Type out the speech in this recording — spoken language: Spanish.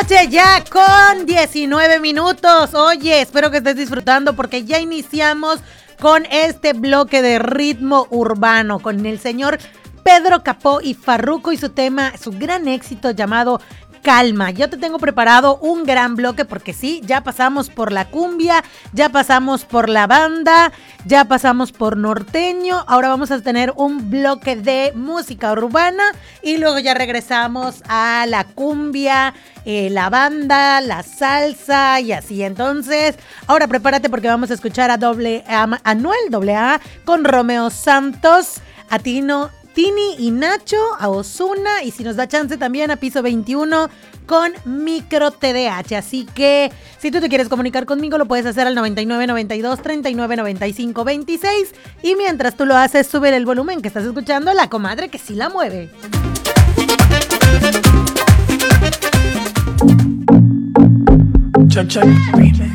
Ya con 19 minutos. Oye, espero que estés disfrutando porque ya iniciamos con este bloque de ritmo urbano con el señor Pedro Capó y Farruko y su tema, su gran éxito llamado Calma. Yo te tengo preparado un gran bloque porque sí, ya pasamos por la cumbia, ya pasamos por la banda, ya pasamos por norteño, ahora vamos a tener un bloque de música urbana y luego ya regresamos a la cumbia, la banda, la salsa y así. Entonces, ahora prepárate porque vamos a escuchar a Anuel AA con Romeo Santos, a Tini y Nacho, a Ozuna y si nos da chance también a Piso 21 con Micro TDH. Así que si tú te quieres comunicar conmigo lo puedes hacer al 99 92 39 95 26 y mientras tú lo haces sube el volumen que estás escuchando La Comadre que sí la mueve. Check, check.